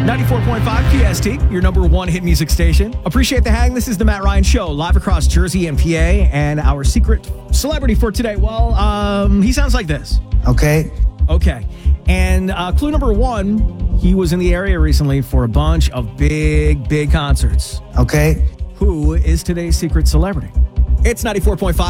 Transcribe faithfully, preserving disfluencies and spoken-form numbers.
ninety-four point five P S T, your number one hit music station. Appreciate the hang. This is the Matt Ryan Show, live across Jersey and P A. And our secret celebrity for today, well, um, he sounds like this. Okay. Okay. And uh, clue number one, he was in the area recently for a bunch of big, big concerts. Okay. Who is today's secret celebrity? It's ninety-four point five.